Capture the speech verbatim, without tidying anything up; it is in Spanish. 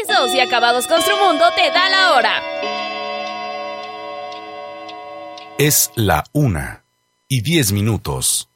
Pisos y Acabados Construmundo te da la hora. Es la una y diez minutos.